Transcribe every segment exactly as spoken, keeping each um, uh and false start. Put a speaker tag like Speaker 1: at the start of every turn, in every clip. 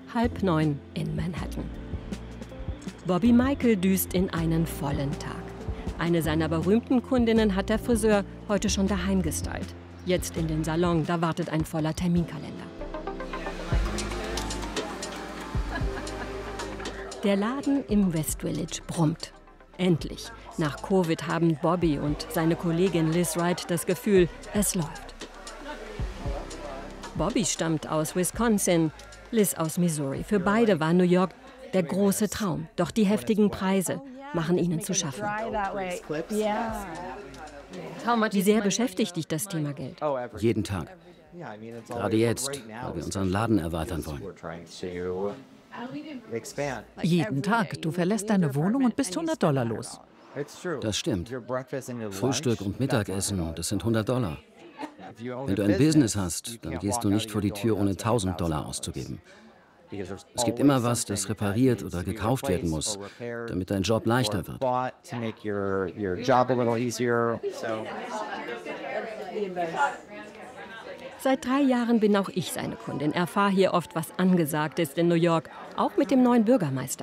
Speaker 1: halb neun in Manhattan. Bobby Michael düst in einen vollen Tag. Eine seiner berühmten Kundinnen hat der Friseur heute schon daheim gestylt. Jetzt in den Salon, da wartet ein voller Terminkalender. Der Laden im West Village brummt. Endlich. Nach Covid haben Bobby und seine Kollegin Liz Wright das Gefühl, es läuft. Bobby stammt aus Wisconsin, Liz aus Missouri. Für beide war New York der große Traum. Doch die heftigen Preise machen ihnen zu schaffen. Wie sehr beschäftigt dich das Thema Geld?
Speaker 2: Jeden Tag. Gerade jetzt, weil wir unseren Laden erweitern wollen.
Speaker 3: Jeden Tag. Du verlässt deine Wohnung und bist hundert Dollar los.
Speaker 2: Das stimmt. Frühstück und Mittagessen, das sind hundert Dollar. Wenn du ein Business hast, dann gehst du nicht vor die Tür, ohne tausend Dollar auszugeben. Es gibt immer was, das repariert oder gekauft werden muss, damit dein Job leichter wird.
Speaker 1: Seit drei Jahren bin auch ich seine Kundin. Erfahre hier oft, was angesagt ist in New York, auch mit dem neuen Bürgermeister.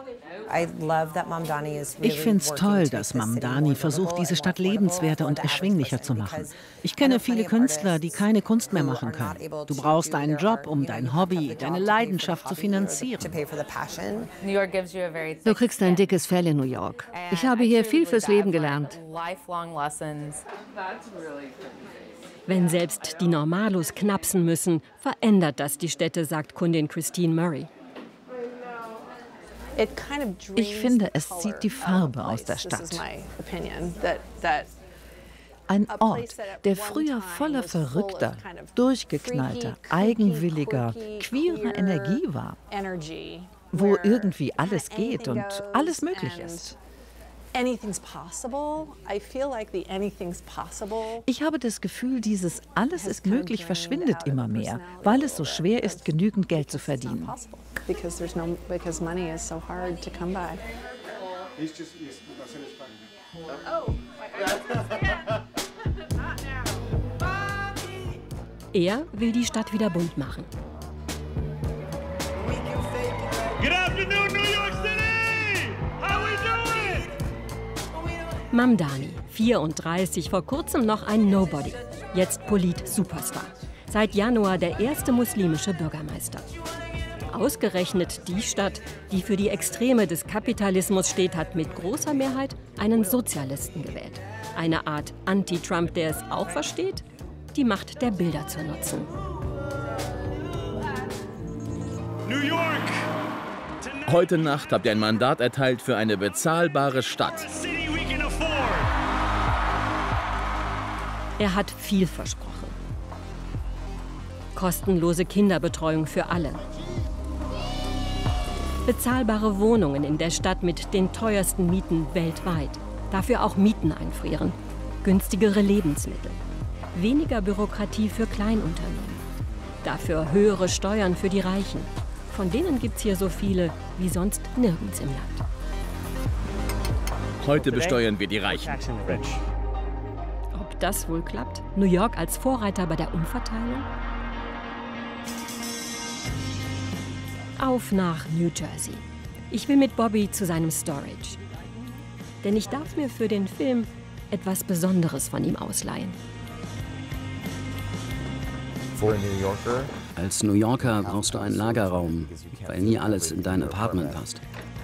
Speaker 3: Ich finde es toll, dass Mamdani versucht, diese Stadt lebenswerter und erschwinglicher zu machen. Ich kenne viele Künstler, die keine Kunst mehr machen können. Du brauchst einen Job, um dein Hobby, deine Leidenschaft zu finanzieren.
Speaker 4: Du kriegst ein dickes Fell in New York. Ich habe hier viel fürs Leben gelernt.
Speaker 1: Wenn selbst die Normalos knapsen müssen, verändert das die Städte, sagt Kundin Christine Murray.
Speaker 3: Ich finde, es zieht die Farbe aus der Stadt. Ein Ort, der früher voller verrückter, durchgeknallter, eigenwilliger, queerer Energie war, wo irgendwie alles geht und alles möglich ist. Ich habe das Gefühl, dieses Alles ist möglich verschwindet immer mehr, weil es so schwer ist, genügend Geld zu verdienen.
Speaker 1: Er will die Stadt wieder bunt machen.
Speaker 5: Good afternoon, New York City! How we doing?
Speaker 1: Mamdani, vierunddreißig, vor kurzem noch ein Nobody, jetzt Polit-Superstar. Seit Januar der erste muslimische Bürgermeister. Ausgerechnet die Stadt, die für die Extreme des Kapitalismus steht, hat mit großer Mehrheit einen Sozialisten gewählt. Eine Art Anti-Trump, der es auch versteht, die Macht der Bilder zu nutzen.
Speaker 5: New York!
Speaker 6: Heute Nacht habt ihr ein Mandat erteilt für eine bezahlbare Stadt.
Speaker 1: Er hat viel versprochen. Kostenlose Kinderbetreuung für alle. Bezahlbare Wohnungen in der Stadt mit den teuersten Mieten weltweit. Dafür auch Mieten einfrieren. Günstigere Lebensmittel. Weniger Bürokratie für Kleinunternehmen. Dafür höhere Steuern für die Reichen. Von denen gibt es hier so viele wie sonst nirgends im Land.
Speaker 6: Heute besteuern wir die Reichen.
Speaker 1: Ob das wohl klappt? New York als Vorreiter bei der Umverteilung? Auf nach New Jersey. Ich will mit Bobby zu seinem Storage. Denn ich darf mir für den Film etwas Besonderes von ihm ausleihen.
Speaker 2: Als New Yorker brauchst du einen Lagerraum, weil nie alles in dein Apartment passt.